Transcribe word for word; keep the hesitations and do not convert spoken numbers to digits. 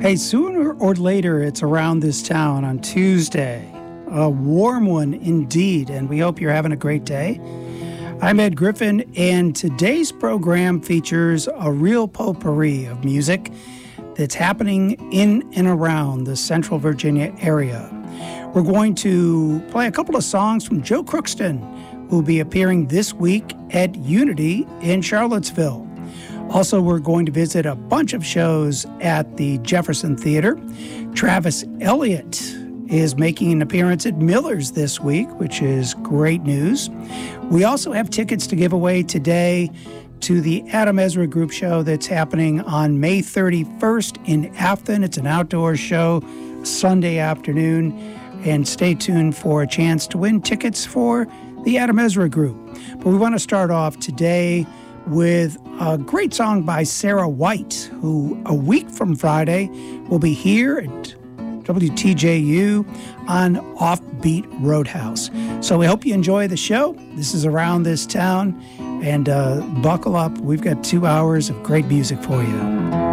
Hey, sooner or later, it's around this town on Tuesday. A warm one indeed, and we hope you're having a great day. I'm Ed Griffin, and today's program features a real potpourri of music that's happening in and around the Central Virginia area. We're going to play a couple of songs from Joe Crookston, who will be appearing this week at Unity in Charlottesville. Also, we're going to visit a bunch of shows at the Jefferson Theater. Travis Elliott is making an appearance at Miller's this week, which is great news. We also have tickets to give away today to the Adam Ezra Group show that's happening on May thirty-first in Afton. It's an outdoor show, Sunday afternoon, and stay tuned for a chance to win tickets for the Adam Ezra Group. But we want to start off today with a great song by Sarah White, who a week from Friday will be here at W T J U on Offbeat Roadhouse. So we hope you enjoy the show. This is Around This Town, and uh, buckle up. We've got two hours of great music for you.